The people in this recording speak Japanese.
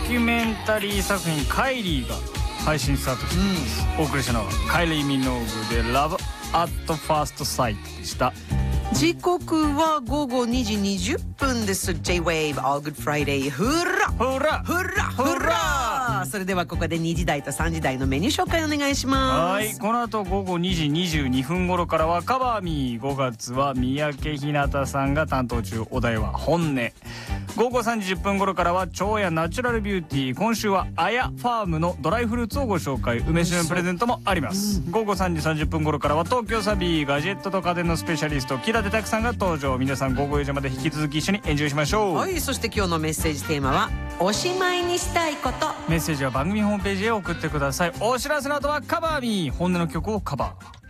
キュメンタリー作品「カイリー」が配信スタートしています、お送りしたのはカイリー・ミノーグで「Love at First Sight」でした。 時刻は午後2時20分です。 J-Wave All Good Friday フラほらフラフラ。それではここで2時台と3時台のメニュー紹介お願いします。 はい、この後午後2時22分頃からはカバーミー。5月は三宅ひなたさんが担当中、お題は本音。午後3時10分頃からは超やナチュラルビューティー。今週はあやファームのドライフルーツをご紹介。梅酒のプレゼントもあります。午後3時30分頃からは東京サビー。ガジェットと家電のスペシャリスト木立拓さんが登場。皆さん午後4時まで引き続き一緒にエンジョイしましょう。 はい、そして今日のメッセージテーマはおしまいにしたいこと。 メッセージは番組ホームページへ送ってください。お知らせの後はカバーミー。本音の曲をカバー。